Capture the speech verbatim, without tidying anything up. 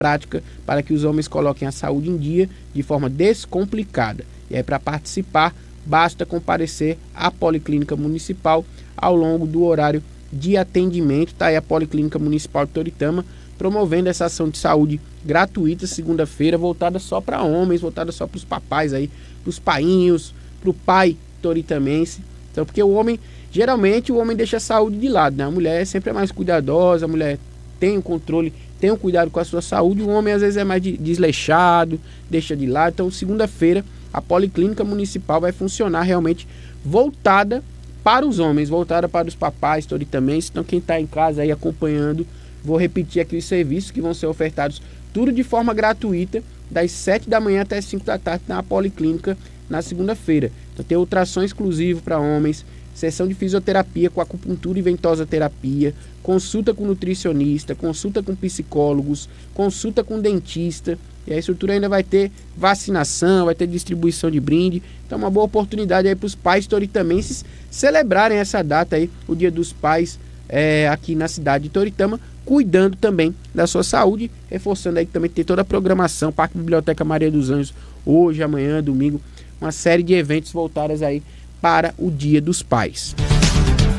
prática para que os homens coloquem a saúde em dia de forma descomplicada. E aí, para participar, basta comparecer à Policlínica Municipal ao longo do horário de atendimento. Está aí a Policlínica Municipal de Toritama promovendo essa ação de saúde gratuita, segunda-feira, voltada só para homens, voltada só para os papais aí, para os painhos, para o pai toritamense. Então, porque o homem, geralmente o homem deixa a saúde de lado, né? A mulher sempre é mais cuidadosa, a mulher tem o controle, tem o cuidado com a sua saúde, o homem às vezes é mais desleixado, deixa de lado. Então, segunda-feira, a Policlínica Municipal vai funcionar realmente voltada para os homens, voltada para os papais toritamenses. Então, quem está em casa aí acompanhando, vou repetir aqui os serviços que vão ser ofertados, tudo de forma gratuita, das sete da manhã até as cinco da tarde na Policlínica na segunda-feira. Então, tem ultrassom exclusivo para homens, sessão de fisioterapia com acupuntura e ventosa terapia, consulta com nutricionista, consulta com psicólogos, consulta com dentista. E a estrutura ainda vai ter vacinação, vai ter distribuição de brinde. Então, uma boa oportunidade aí para os pais toritamenses celebrarem essa data aí, o Dia dos Pais, é, aqui na cidade de Toritama, cuidando também da sua saúde, reforçando aí que também tem toda a programação, Parque Biblioteca Maria dos Anjos, hoje, amanhã, domingo, uma série de eventos voltados aí para o Dia dos Pais.